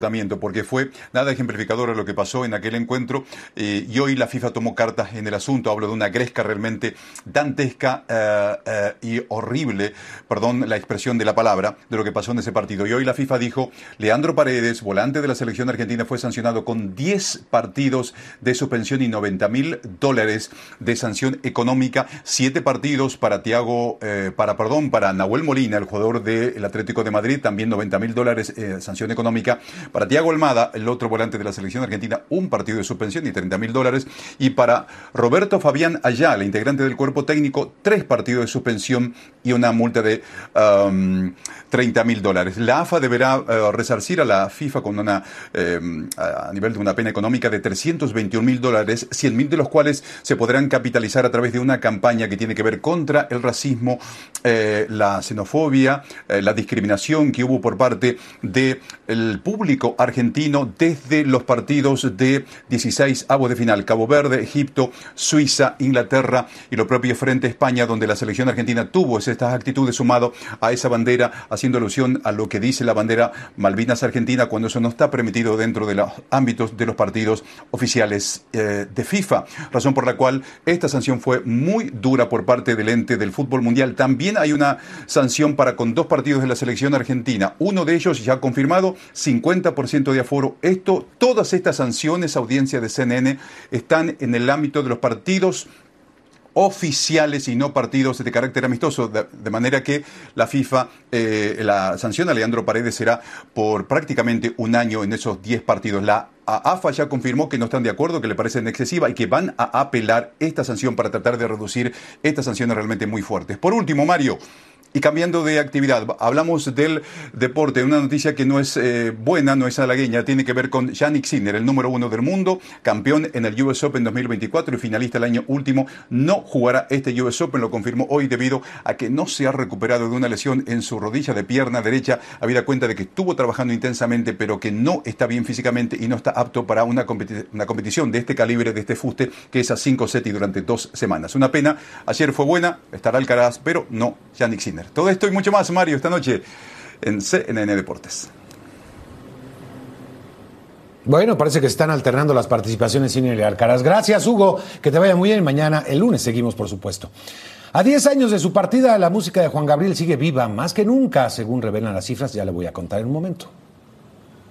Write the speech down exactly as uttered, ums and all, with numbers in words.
porque fue nada ejemplificador a lo que pasó en aquel encuentro eh, y hoy la FIFA tomó cartas en el asunto. Hablo de una gresca realmente dantesca eh, eh, y horrible, perdón la expresión de la palabra, de lo que pasó en ese partido. Y hoy la FIFA dijo: Leandro Paredes, volante de la selección argentina, fue sancionado con diez partidos de suspensión y noventa mil dólares de sanción económica, siete partidos para Thiago, eh, para, perdón, para Nahuel Molina, el jugador del Atlético de Madrid, también noventa mil dólares eh, sanción económica. Para Thiago Almada, el otro volante de la selección argentina, un partido de suspensión y treinta mil dólares. Y para Roberto Fabián Ayala, integrante del cuerpo técnico, tres partidos de suspensión y una multa de um, treinta mil dólares. La A F A deberá uh, resarcir a la FIFA con una eh, a nivel de una pena económica de trescientos veintiún mil dólares, cien mil de los cuales se podrán capitalizar a través de una campaña que tiene que ver contra el racismo, eh, la xenofobia, eh, la discriminación que hubo por parte del público argentino desde los partidos de dieciséis avos de final: Cabo Verde, Egipto, Suiza, Inglaterra y lo propio frente a España, donde la selección argentina tuvo estas actitudes sumado a esa bandera, haciendo alusión a lo que dice la bandera Malvinas Argentina, cuando eso no está permitido dentro de los ámbitos de los partidos oficiales eh, de FIFA, razón por la cual esta sanción fue muy dura por parte del ente del fútbol mundial. También hay una sanción para con dos partidos de la selección argentina, uno de ellos ya confirmado, cincuenta por ciento de aforo. Esto, todas estas sanciones, audiencia de C N N, están en el ámbito de los partidos oficiales y no partidos de carácter amistoso, de, de manera que la FIFA, eh, la sanción a Leandro Paredes será por prácticamente un año en esos diez partidos. La A F A ya confirmó que no están de acuerdo, que le parecen excesiva y que van a apelar esta sanción para tratar de reducir estas sanciones realmente muy fuertes. Por último, Mario, y cambiando de actividad, hablamos del deporte, una noticia que no es eh, buena, no es halagueña, tiene que ver con Jannik Sinner, el número uno del mundo, campeón en el U S Open dos mil veinticuatro y finalista el año último. No jugará este U S Open, lo confirmó hoy debido a que no se ha recuperado de una lesión en su rodilla de pierna derecha, habida cuenta de que estuvo trabajando intensamente, pero que no está bien físicamente y no está apto para una, competi- una competición de este calibre, de este fuste, que es a cinco sets y durante dos semanas. Una pena, ayer fue buena, estará Alcaraz, pero no Jannik Sinner. Todo esto y mucho más, Mario, esta noche en C N N Deportes. Bueno, parece que se están alternando las participaciones Sinner y Alcaraz. Gracias, Hugo. Que te vaya muy bien. Mañana, el lunes, seguimos, por supuesto. A diez años de su partida, la música de Juan Gabriel sigue viva más que nunca, según revelan las cifras. Ya le voy a contar en un momento.